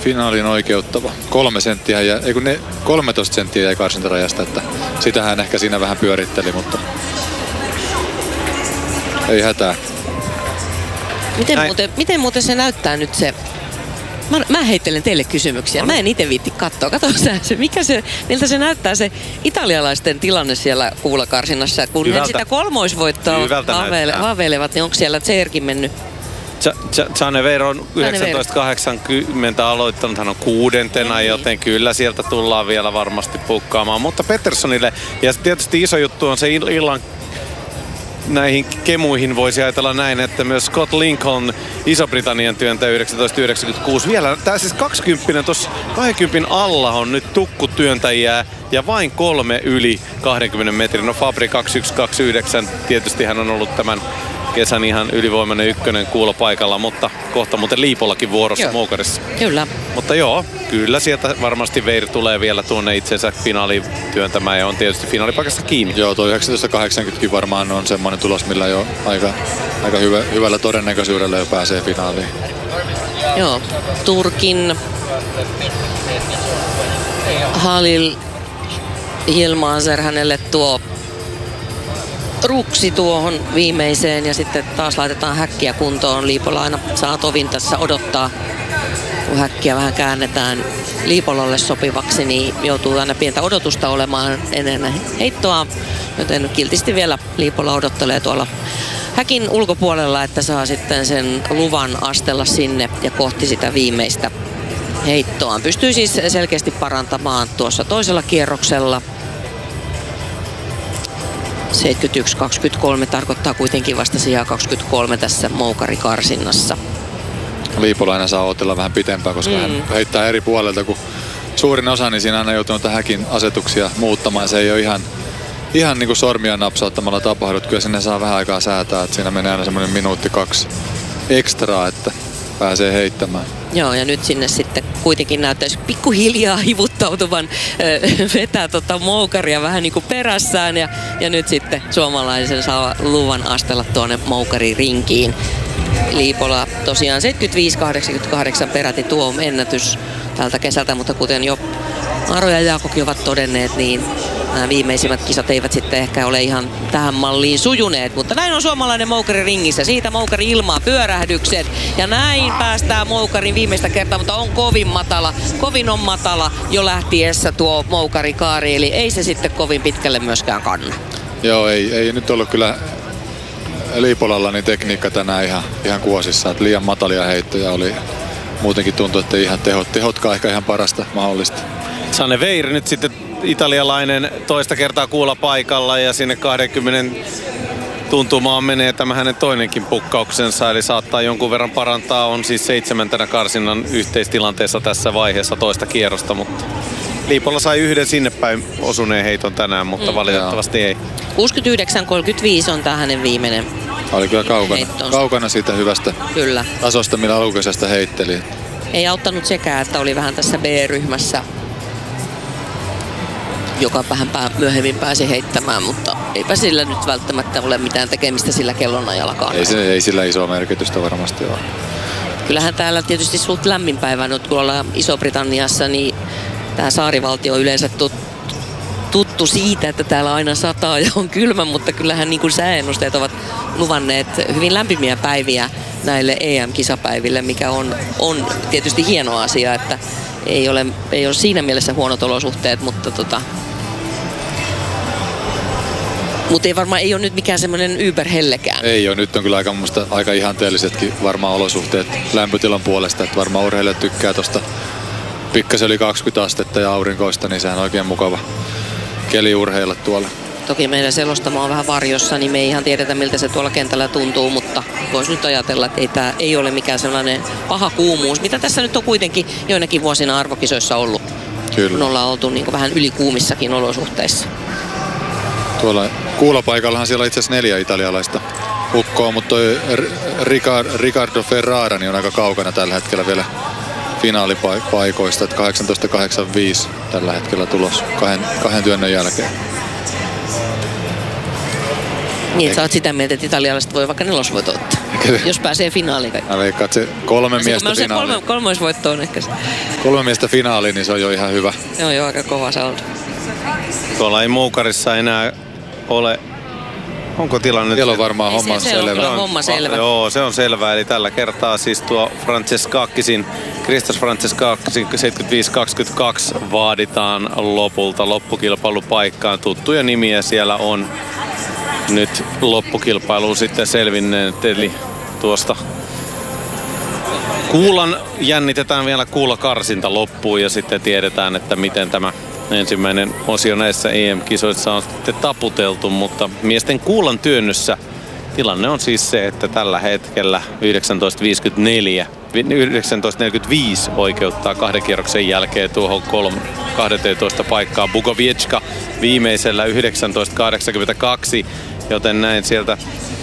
Finaalin oikeuttava. 3 senttiä ja 13 senttiä jäi karsintarajasta, että sitähän ehkä siinä vähän pyöritteli, mutta ei hätää. Miten muuten se näyttää nyt se? Mä heittelen teille kysymyksiä. Mä en itse viitti katsoa. Kato miltä se näyttää se italialaisten tilanne siellä kuulakarsinnassa. Kun he sitä kolmoisvoittoa haaveilevat, niin onko siellä Tserkin mennyt? Zanevero on 1980 aloittanut, hän on 6. joten kyllä sieltä tullaan vielä varmasti pukkaamaan. Mutta Petterssonille, ja tietysti iso juttu on se illan näihin kemuihin voisi ajatella näin, että myös Scott Lincoln, Iso-Britannian työntäjä 1996. Vielä, tää siis 20, tuossa 20 alla on nyt tukkutyöntäjiä ja vain 3 yli 20 metrin. No Fabri 2129, tietysti hän on ollut tämän kesän ihan ylivoimainen ykkönen kuulopaikalla, mutta kohta muuten Liipollakin vuorossa Moukarissa. Kyllä. Mutta joo, kyllä sieltä varmasti Veiri tulee vielä tuonne itsensä finaaliin työntämään ja on tietysti finaalipaikasta kiinni. Joo, tuo 1980 varmaan on semmoinen tulos, millä jo aika hyvällä todennäköisyydellä jo pääsee finaaliin. Joo, Turkin Halil Hilmazer, hänelle tuo ruksi tuohon viimeiseen ja sitten taas laitetaan häkkiä kuntoon. Liipola aina saa tovin tässä odottaa, kun häkkiä vähän käännetään Liipolalle sopivaksi, niin joutuu aina pientä odotusta olemaan ennen heittoa, joten kiltisti vielä Liipola odottelee tuolla häkin ulkopuolella, että saa sitten sen luvan astella sinne ja kohti sitä viimeistä heittoa. Pystyy siis selkeästi parantamaan tuossa toisella kierroksella. 71-23 tarkoittaa kuitenkin vasta sijaa 23 tässä moukarikarsinnassa. Liipola aina saa odotella vähän pitempään, koska hän heittää eri puolelta, kun suurin osa, niin siinä aina joutunut häkin asetuksia muuttamaan. Se ei ole ihan niin kuin sormia napsauttamalla tapahdut. Kyllä sinne saa vähän aikaa säätää, että siinä menee aina semmoinen 1-2 minuuttia ekstraa, että pääsee heittämään. Joo, ja nyt sinne sitten kuitenkin näyttäisi pikkuhiljaa hivuttautuvan vetää moukaria vähän niin kuin perässään. Ja nyt sitten suomalaisen saa luvan astella tuonne moukaririnkiin. Liipola tosiaan 75-88 peräti tuo ennätys tältä kesältä, mutta kuten jo Aro ja Jaakokin ovat todenneet, niin nämä viimeisimmät kisat eivät sitten ehkä ole ihan tähän malliin sujuneet, mutta näin on suomalainen moukari ringissä. Siitä moukari ilmaa pyörähdykset ja näin päästään moukarin viimeistä kertaa, mutta on kovin on matala jo lähtiessä tuo moukarikaari, eli ei se sitten kovin pitkälle myöskään kanna. Joo, ei nyt ollut kyllä Liipolalla niin tekniikka tänään ihan kuosissa, että liian matalia heittoja oli. Muutenkin tuntui, että ihan tehotkaan ehkä ihan parasta mahdollista. Zanevero nyt sitten italialainen toista kertaa kuulla paikalla ja sinne 20 tuntumaan menee tämä hänen toinenkin pukkauksensa, eli saattaa jonkun verran parantaa, on siis 7. karsinnan yhteistilanteessa tässä vaiheessa toista kierrosta, mutta Liipola sai yhden sinne päin osuneen heiton tänään, mutta valitettavasti ei. 69-35 on tämä hänen viimeinen. Oli kyllä kaukana siitä hyvästä tasosta, millä alkukesästä heitteli. Ei auttanut sekään, että oli vähän tässä B-ryhmässä, joka vähän myöhemmin pääsi heittämään, mutta eipä sillä nyt välttämättä ole mitään tekemistä sillä kellonajallakaan. Ei sillä isoa merkitystä varmasti ole. Kyllähän täällä tietysti suht lämmin päivä nyt, kun ollaan Iso-Britanniassa, niin tämä saarivaltio on yleensä tuttu siitä, että täällä aina sataa ja on kylmä, mutta kyllähän niin kuin sääennusteet ovat luvanneet hyvin lämpimiä päiviä näille EM-kisapäiville, mikä on tietysti hieno asia, että ei ole siinä mielessä huonot olosuhteet, mutta ei varmaan ei ole nyt mikään semmoinen yberhellekään. Ei ole, nyt on kyllä aika ihanteellisetkin varmaan olosuhteet lämpötilan puolesta, että varmaan urheilijat tykkää tosta pikkasen yli 20 astetta ja aurinkoista, niin sehän on oikein mukava keli urheilla tuolla. Toki meidän selostamo on vähän varjossa, niin me ei ihan tiedetä miltä se tuolla kentällä tuntuu, mutta voisi nyt ajatella, että tämä ei ole mikään sellainen paha kuumuus, mitä tässä nyt on kuitenkin joinakin vuosina arvokisoissa ollut. Kyllä. Kun ollaan oltu niin vähän ylikuumissakin olosuhteissa. Tuolla kuulopaikallahan siellä on itse asiassa 4 italialaista ukkoa, mutta toi Riccardo Ferrara niin on aika kaukana tällä hetkellä vielä finaalipaikoista, että 18.85 tällä hetkellä tulos kahden työnnön jälkeen. Niin, että sä oot sitä mieltä, että italialaiset voi vaikka 4 voit ottaa. jos pääsee finaaliin. Mä veikkaan, että se 3 miestä finaaliin. Kolmoisvoittoon ehkä. 3 miestä finaaliin, niin se on jo ihan hyvä. Se on jo aika kova saldo. Tuolla ei Moukarissa enää ole. Onko tilanne? Siellä on varmaan homma selvä. Homma selvä. Joo, se on selvä. Eli tällä kertaa siis tuo Christos Francescakisin 75-22 vaaditaan lopulta loppukilpailupaikkaan. Tuttuja nimiä siellä on nyt loppukilpailuun sitten selvinneet. Eli tuosta kuulan jännitetään vielä kuulakarsinta loppuun ja sitten tiedetään, että miten tämä ensimmäinen osio näissä EM-kisoissa on sitten taputeltu, mutta miesten kuulan työnnössä tilanne on siis se, että tällä hetkellä 19.45 oikeuttaa 2 kierroksen jälkeen tuohon 12 paikkaa. Bukoviecka viimeisellä 19.82, joten näin sieltä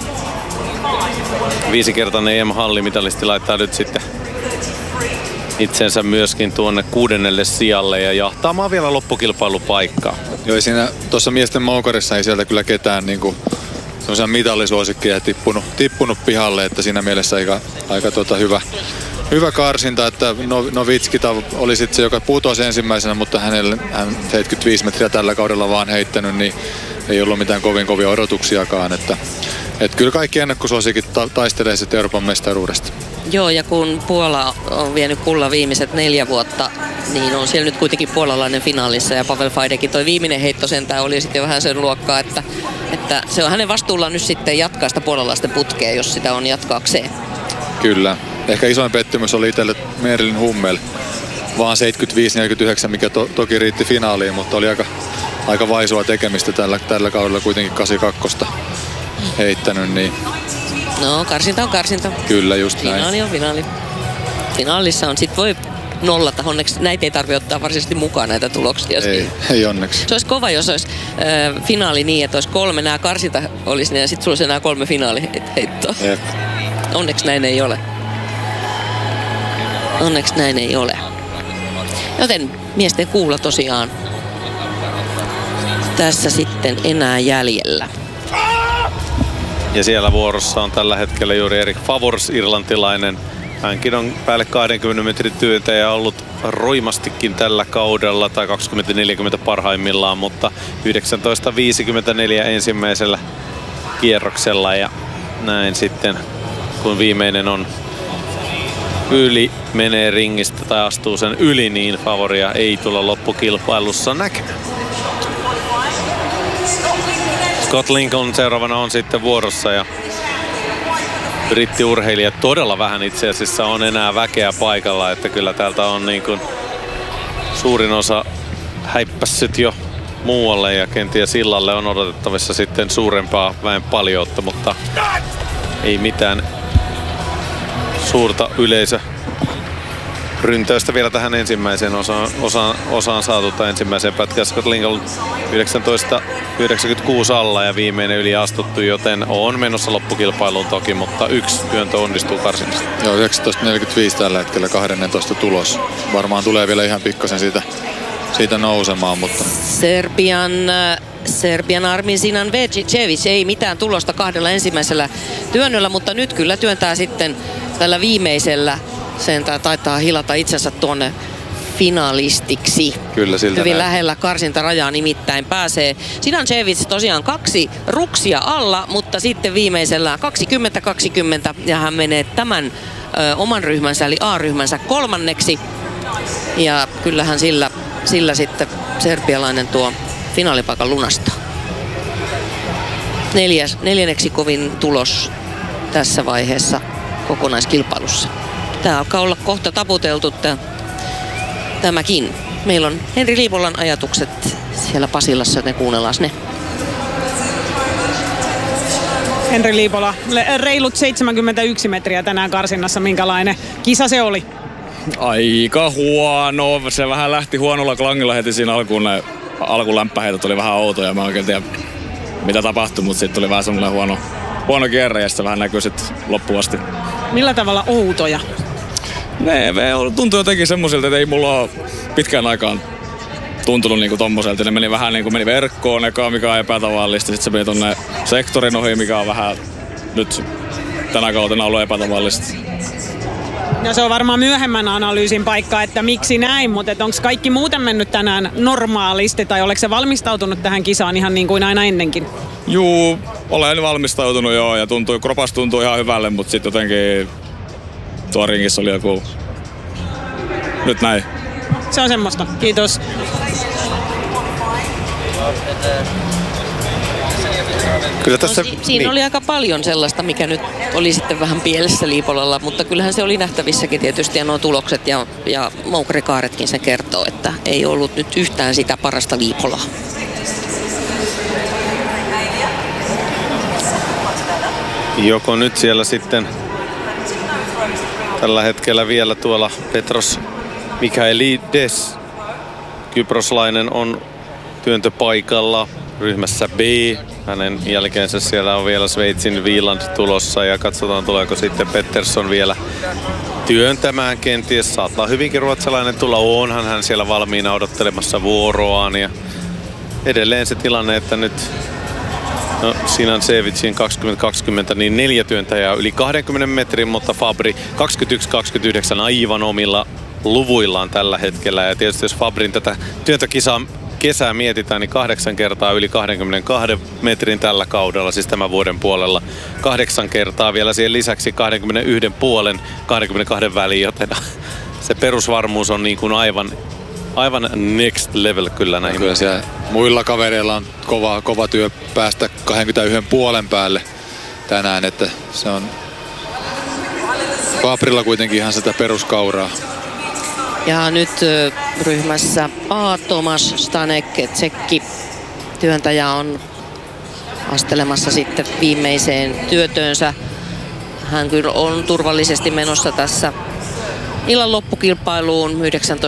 5-kertainen EM-hallimitalisti laittaa nyt sitten itsensä myöskin tuonne 6. sijalle ja jahtaamaan vielä loppukilpailupaikkaa. Joo, siinä tuossa miesten moukarissa ei sieltä kyllä ketään niinku semmoisia mitallisuosikkeja tippunut pihalle, että siinä mielessä aika hyvä karsinta, että Novitski oli sitten se, joka putosi ensimmäisenä, mutta hän 75 metriä tällä kaudella vaan heittänyt, niin ei ollut mitään kovin odotuksiakaan, että kyllä kaikki ennakkosuosikit taistelee sitten Euroopan mestaruudesta. Joo, ja kun Puola on vienyt kullan viimeiset 4 vuotta, niin on siellä nyt kuitenkin puolalainen finaalissa. Ja Pavel Faidekin toi viimeinen heitto sentään oli sitten jo vähän sen luokkaa, että se on hänen vastuullaan nyt sitten jatkaa sitä puolalaisten putkea, jos sitä on jatkaakseen. Kyllä. Ehkä isoin pettymys oli itselle Merlin Hummel. Vaan 75-49, mikä toki riitti finaaliin, mutta oli aika vaisua tekemistä tällä kaudella kuitenkin 82 heittänyt. Niin. No, karsinta on karsinta. Kyllä, just näin. Finaali on finaali. Finaalissa on, sit voi nollata. Onneksi näitä ei tarvitse ottaa varsinaisesti mukaan näitä tuloksia. Ei onneksi. Se olisi kova, jos olisi finaali niin, että olisi 3 nämä karsinta olisi ja sitten sulla olisi enää 3 finaaliheittoa. Onneksi näin ei ole. Onneksi näin ei ole. Joten miesten kuulla tosiaan tässä sitten enää jäljellä. Ja siellä vuorossa on tällä hetkellä juuri Erik Favors, irlantilainen. Hänkin on päälle 20 metrin työntäjä ollut roimastikin tällä kaudella, tai 20-40 parhaimmillaan, mutta 19.54 ensimmäisellä kierroksella. Ja näin sitten, kun viimeinen on menee ringistä tai astuu sen yli, niin Favoria ei tulla loppukilpailussa näkemään. Scott Lincoln seuraavana on sitten vuorossa ja brittiurheilija todella vähän itse asiassa on enää väkeä paikalla, että kyllä täältä on niin kuin suurin osa häippässyt jo muualle ja kenties illalle on odotettavissa sitten suurempaa väen paljoutta, mutta ei mitään suurta ryntäystä vielä tähän ensimmäiseen osaan saatu tai ensimmäiseen pätkään. Scott Lincoln 19.96 alla ja viimeinen yli astuttu, joten on menossa loppukilpailuun toki, mutta 1 työntö onnistuu karsinasta. Joo, 19.45 tällä hetkellä 12 tulos. Varmaan tulee vielä ihan pikkasen siitä nousemaan, mutta... Serbian Armin Sinancevic ei mitään tulosta 2 ensimmäisellä työnnöllä, mutta nyt kyllä työntää sitten tällä viimeisellä. Sen taitaa hilata itsensä tuonne finalistiksi. Kyllä, siltä hyvin näin. Lähellä karsintarajaa nimittäin pääsee. Sinancevic tosiaan 2 ruksia alla, mutta sitten viimeisellä 20-20 ja hän menee tämän oman ryhmänsä eli A-ryhmänsä 3. Ja kyllähän sillä sitten serbialainen tuo finaalipaikan lunastaa. 4. kovin tulos tässä vaiheessa kokonaiskilpailussa. Tää alkaa olla kohta taputeltu tämäkin. Meillä on Henri Liipolan ajatukset siellä Pasilassa, joten kuunnellaan ne. Henri Liipola, reilut 71 metriä tänään karsinnassa. Minkälainen kisa se oli? Aika huono. Se vähän lähti huonolla klangilla heti siinä alkuun. Ne alkulämppäheitä tuli vähän outoja. Mä en oikein tiedä mitä tapahtui, mutta sitten tuli vähän semmoinen huono kierre ja sitten vähän näkyy sitten loppuun asti. Millä tavalla outoja? Ne tuntui jotenkin semmoisilta, että ei mulla ole pitkään aikaan tuntunut niinku tommoselta. Ne meni vähän niinku meni verkkoon ekaan, mikä on epätavallista. Sitten se meni tonne sektorin ohi, mikä on vähän nyt tänä kautena ollut epätavallista. No se on varmaan myöhemmän analyysin paikka, että miksi näin, mutta onko kaikki muuten mennyt tänään normaalisti tai oletko se valmistautunut tähän kisaan ihan niin kuin aina ennenkin? Juu, olen valmistautunut joo ja kropas tuntuu ihan hyvälle, mutta sitten jotenkin tuo ringissä oli joku nyt näin. Se on semmoista. Kiitos. Kyllä tässä, Siinä oli aika paljon sellaista, mikä nyt oli sitten vähän pielessä Liipolalla, mutta kyllähän se oli nähtävissäkin tietysti ja nuo tulokset ja moukkarikaaretkin se kertoo, että ei ollut nyt yhtään sitä parasta Liipolaa. Joko nyt siellä sitten tällä hetkellä vielä tuolla Petros Michaelides, kyproslainen, on työntöpaikalla ryhmässä B. Hänen jälkeensä siellä on vielä Sveitsin Wieland tulossa ja katsotaan tuleeko sitten Pettersson vielä työntämään kenties. Saattaa hyvinkin ruotsalainen tulla, onhan hän siellä valmiina odottelemassa vuoroaan ja edelleen se tilanne, että nyt Sinantsevicin 2020 niin 4 työntäjää yli 20 metrin, mutta Fabri 21-29 aivan omilla luvuillaan tällä hetkellä. Ja tietysti jos Fabrin tätä työntökisaa kesää mietitään, niin 8 kertaa yli 22 metrin tällä kaudella, siis tämän vuoden puolella. 8 kertaa vielä siihen lisäksi 21,5, 22 väliin, joten se perusvarmuus on niin kuin aivan next level kyllä näihin. Kyllä siellä muilla kavereilla on kova työ päästä 21,5 päälle tänään, että se on Fabrilla kuitenkin ihan sitä peruskauraa. Ja nyt ryhmässä A, Tomasz Stanek, tsekki työntäjä on astelemassa sitten viimeiseen työtöönsä. Hän kyllä on turvallisesti menossa tässä illan loppukilpailuun.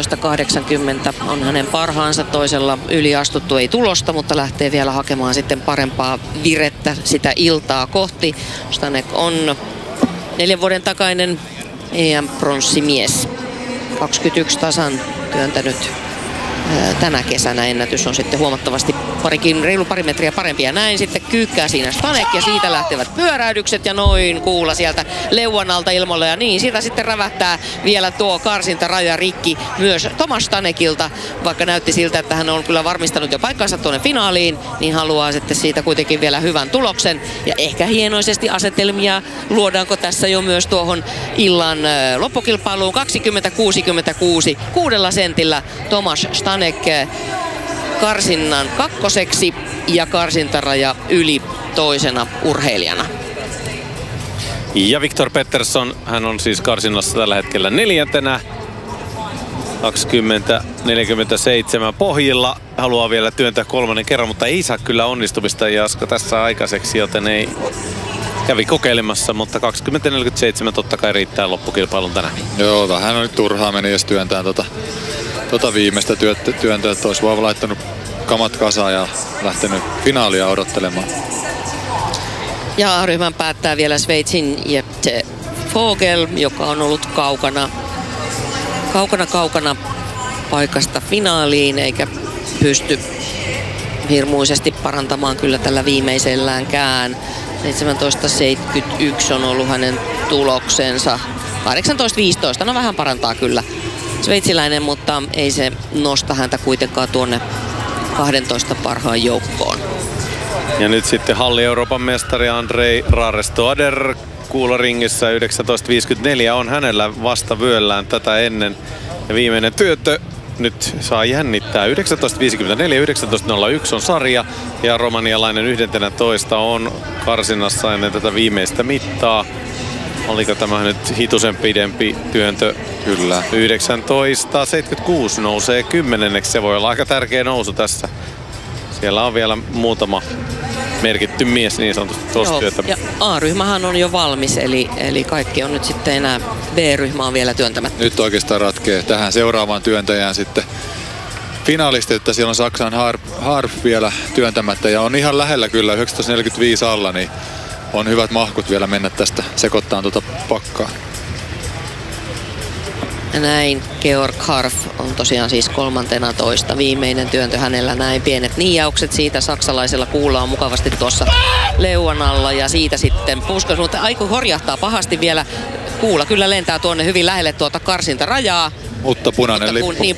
19.80 on hänen parhaansa, toisella yliastuttu ei tulosta, mutta lähtee vielä hakemaan sitten parempaa virettä sitä iltaa kohti. Stanek on 4 vuoden takainen EM-pronssimies. 21 tasan työntänyt tänä kesänä. Ennätys on sitten huomattavasti reilu pari metriä parempi. Ja näin sitten kyykkää siinä Stanek ja siitä lähtevät pyöräydykset ja noin kuulla sieltä leuan alta ilmoille. Ja niin, siitä sitten rävähtää vielä tuo karsintaraja rikki myös Tomasz Stanekilta. Vaikka näytti siltä, että hän on kyllä varmistanut jo paikkansa tuonne finaaliin, niin haluaa sitten siitä kuitenkin vielä hyvän tuloksen. Ja ehkä hienoisesti asetelmia luodaanko tässä jo myös tuohon illan loppukilpailuun. 20-66, 6 sentillä Tomasz Stanek karsinnan kakkoseksi ja karsintaraja yli toisena urheilijana. Ja Viktor Pettersson, hän on siis karsinnassa tällä hetkellä 4. 20-47 pohjilla. Haluaa vielä työntää 3. kerran, mutta ei saa kyllä onnistumista Jaska tässä aikaiseksi, joten ei kävi kokeilemassa, mutta 20-47 totta kai riittää loppukilpailun tänään. Joo, vähän on nyt turhaa meni jos työntää tota viimeistä työntöä, että olisi vaan laittanut kamat kasaan ja lähtenyt finaalia odottelemaan. Ja ryhmän päättää vielä Sveitsin Jette Vogel, joka on ollut kaukana paikasta finaaliin, eikä pysty hirmuisesti parantamaan kyllä tällä viimeiselläänkään. 17.71 on ollut hänen tuloksensa. 18.15, no vähän parantaa kyllä sveitsiläinen, mutta ei se nosta häntä kuitenkaan tuonne 12 parhaan joukkoon. Ja nyt sitten halli Euroopan mestari Andrei Rarestoader kuuloringissä 19.54 on hänellä vasta vyöllään tätä ennen. Ja viimeinen työntö nyt saa jännittää. 19.54, 19.01 on sarja ja romanialainen 11 on karsinnassa ennen tätä viimeistä mittaa. Oliko tämä nyt hitusen pidempi työntö? Kyllä. 19.76 nousee 10. Se voi olla aika tärkeä nousu tässä. Siellä on vielä muutama merkitty mies niin sanotusti tuossa työtä. Ja A-ryhmähän on jo valmis, eli kaikki on nyt sitten enää B-ryhmä on vielä työntämättä. Nyt oikeastaan ratkee tähän seuraavaan työntäjään sitten finalisti, että siellä on Saksan Harf vielä työntämättä ja on ihan lähellä kyllä 19.45 alla, niin on hyvät mahkut vielä mennä tästä sekoittaan tuota pakkaa. Näin Georg Harff on tosiaan siis 13. Viimeinen työntö hänellä, näin pienet niijaukset siitä saksalaisella kuulla on mukavasti tuossa leuan alla ja siitä sitten puskos, mutta aiku horjahtaa pahasti vielä. Kuula kyllä lentää tuonne hyvin lähelle tuota karsintarajaa. Mutta punainen lippu. Niin,